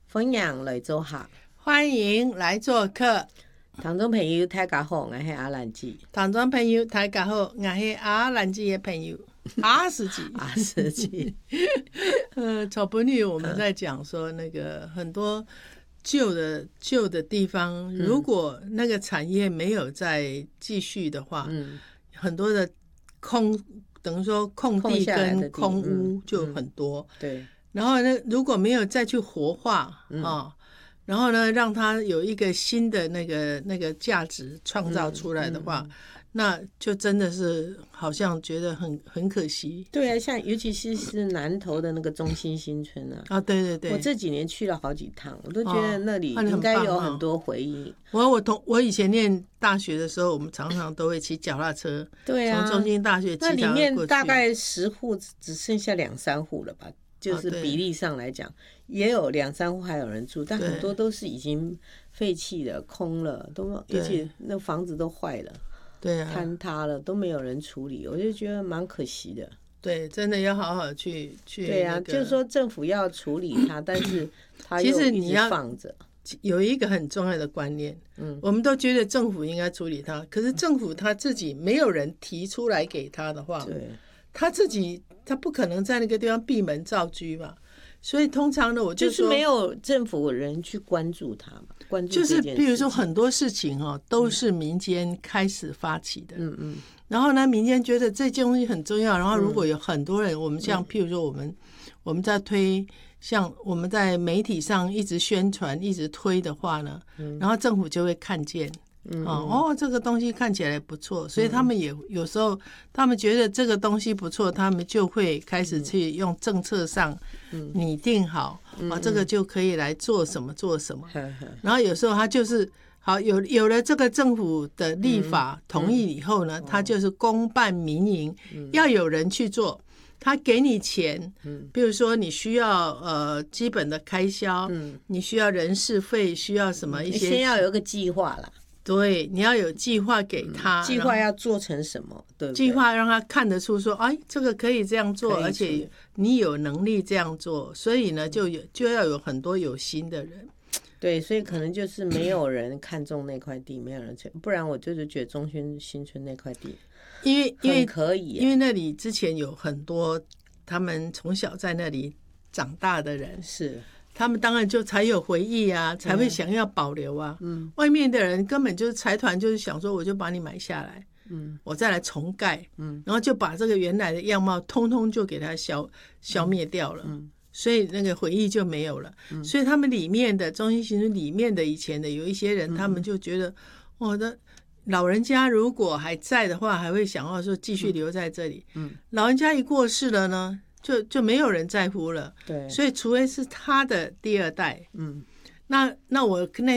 分享来做客， 欢迎来做客。 听众朋友大家好，我是阿兰姐。 听众朋友大家好，我是阿兰姐的朋友阿司机。 阿司机， 草本女我们在讲说那个很多旧的地方，如果那个产业没有再继续的话，很多的等于说空地跟空屋就很多。 对。 然后呢，如果没有再去活化然后呢，让它有一个新的那个价值创造出来的话，那就真的是好像觉得很可惜。 对啊，像尤其是南投的那个中心新村啊， 对对对， 我这几年去了好几趟，我都觉得那里应该有很多回忆。 我以前念大学的时候，我们常常都会骑脚踏车， 对啊， 从中心大学骑那里面大概10户只剩下2-3户了吧。就是比例上来讲，也有2-3户还有人住，但很多都是已经废弃了、空了，而且那房子都坏了， 对啊， 坍塌了，都没有人处理，我就觉得蛮可惜的。 对，真的要好好去。 对啊，就是说政府要处理它，但是它其实你要放着。 有一个很重要的观念，我们都觉得政府应该处理它，可是政府他自己没有人提出来给他的话， 对， 他不可能在那个地方闭门造车嘛，所以通常呢，我就是没有政府人去关注它嘛，关注就是比如说很多事情都是民间开始发起的，然后呢，民间觉得这件东西很重要，然后如果有很多人，我们像譬如说我们在推，像我们在媒体上一直宣传、一直推的话呢，然后政府就会看见。这个东西看起来不错，所以他们也有时候他们觉得这个东西不错，他们就会开始去用政策上拟定好这个就可以来做什么做什么。然后有时候他就是好有了这个政府的立法同意以后呢，他就是公办民营，要有人去做。他给你钱，比如说你需要基本的开销，你需要人事费，需要什么一些， 先要有一个计划啦。 对，你要有计划给他， 计划要做成什么？对不对？ 计划让他看得出说，这个可以这样做，而且你有能力这样做，所以呢，就要有很多有心的人。 对，所以可能就是没有人看中那块地，没有人不然我就是觉得中心新村那块地， 因为可以， 因为那里之前有很多他们从小在那里长大的人是。 他们当然就才有回忆啊，才会想要保留啊。外面的人根本就是财团，就是想说我就把你买下来，我再来重盖，然后就把这个原来的样貌通通就给它消灭掉了，所以那个回忆就没有了。所以他们里面的中心新村里面的以前的有一些人，他们就觉得我的老人家如果还在的话，还会想要说继续留在这里。老人家一过世了呢，就没有人在乎了。 对， 所以除非是他的第二代。那我